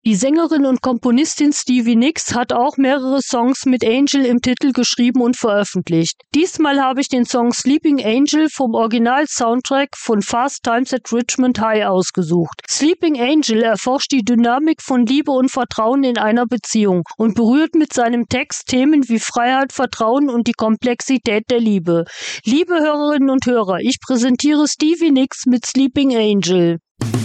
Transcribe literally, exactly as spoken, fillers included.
Die Sängerin und Komponistin Stevie Nicks hat auch mehrere Songs mit Angel im Titel geschrieben und veröffentlicht. Diesmal habe ich den Song Sleeping Angel vom Original-Soundtrack von Fast Times at Richmond High ausgesucht. Sleeping Angel erforscht die Dynamik von Liebe und Vertrauen in einer Beziehung und berührt mit seinem Text Themen wie Freiheit, Vertrauen und die Komplexität der Liebe. Liebe Hörerinnen und Hörer, ich präsentiere Stevie Nicks mit Sleeping Angel.